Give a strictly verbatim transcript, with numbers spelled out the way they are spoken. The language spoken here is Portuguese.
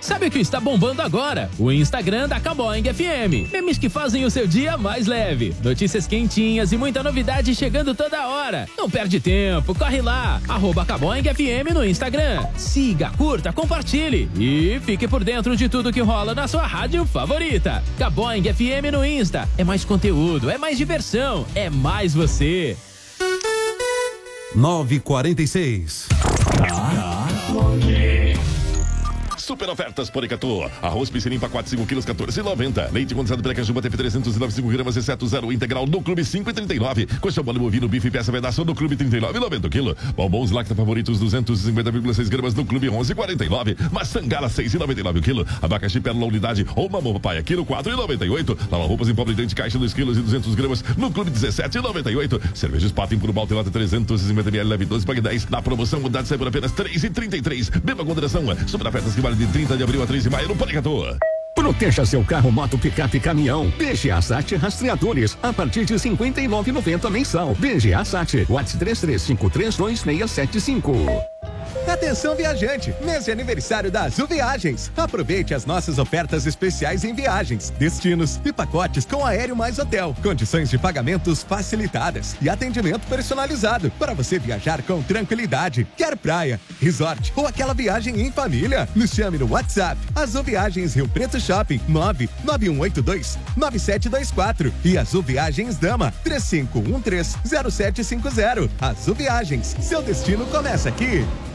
Sabe o que está bombando agora? O Instagram da Caboing F M. Memes que fazem o seu dia mais leve. Notícias quentinhas e muita novidade chegando toda hora. Não perde tempo, corre lá. Arroba Caboing F M no Instagram. Siga, curta, compartilhe e fique por dentro de tudo que rola na sua rádio favorita. Caboing F M no Insta. É mais conteúdo, é mais diversão, é mais você. nove e quarenta e seis. Super ofertas por Ecatu. Arroz piscinim para cinco quilos, quatorze e noventa. Leite condensado Piracanjuba T F trezentos e noventa e cinco gramas, exceto zero integral no Clube cinco e trinta e nove. Coxão mole bovino, bife peça pedaço no Clube trinta e nove e noventa quilo. Bombons Lacta favoritos duzentos e cinquenta vírgula seis gramas no Clube onze e quarenta e nove. Maçã Gala seis e noventa e nove quilo. Abacaxi Pérola unidade ou mamão papai quilo quatro e noventa e oito. Lava roupas em pó brilhante caixa dois quilos e duzentos gramas no Clube dezessete e noventa e oito. Cerveja Spaten por balde lata trezentos e cinquenta mililitros leve doze pague dez. Na promoção unidade sai por apenas três e trinta e três. Beba com moderação. Super ofertas que vale de trinta de abril a três de maio no Panicator. Proteja seu carro, moto, picape, caminhão. B G A Sat Rastreadores, a partir de cinquenta e nove reais e noventa centavos mensal. B G A Sat, WhatsApp três três cinco três dois seis sete cinco. Atenção viajante, mês de aniversário da Azul Viagens. Aproveite as nossas ofertas especiais em viagens, destinos e pacotes com aéreo mais hotel. Condições de pagamentos facilitadas e atendimento personalizado para você viajar com tranquilidade. Quer praia, resort ou aquela viagem em família? Nos chame no WhatsApp. Azul Viagens Rio Preto Shopping nove nove um oito dois nove sete dois quatro e Azul Viagens Dama três cinco um três zero sete cinco zero. Azul Viagens, seu destino começa aqui.